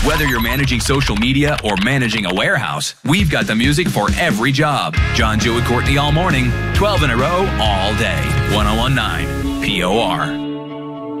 Whether you're managing social media or managing a warehouse, we've got the music for every job. John, Joe, and Courtney all morning, 12 in a row, all day. 101.9 POR.